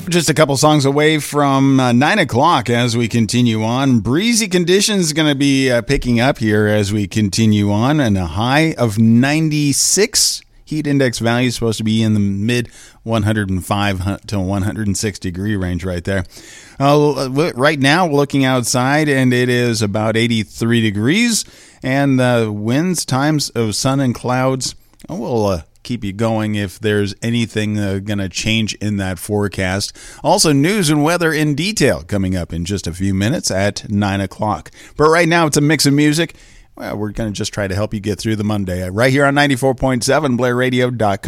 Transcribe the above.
Just a couple songs away from 9 o'clock as we continue on. Breezy conditions going to be picking up here as we continue on, and a high of 96. Heat index value is supposed to be in the mid 105 to 106 degree range right there. Right now, we're looking outside, and it is about 83 degrees, and winds, times of sun and clouds will keep you going if there's anything going to change in that forecast. Also, news and weather in detail coming up in just a few minutes at 9 o'clock. But right now, it's a mix of music. Well, we're going to just try to help you get through the Monday right here on 94.7 BlairRadio.com.